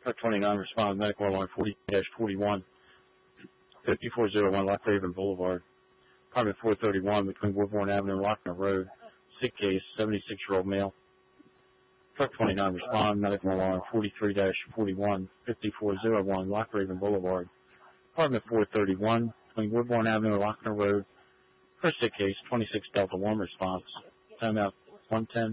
Truck 29 respond medical alarm 40-41, 5401 Lock Raven Boulevard. Apartment 431 between Woodbourne Avenue and Lochner Road. Sick case, 76-year-old male. Truck 29 respond medical alarm 43-41, 5401 Lock Raven Boulevard. Apartment 431 between Woodbourne Avenue and Lochner Road. First sick case, 26 Delta 1 response. Timeout 110.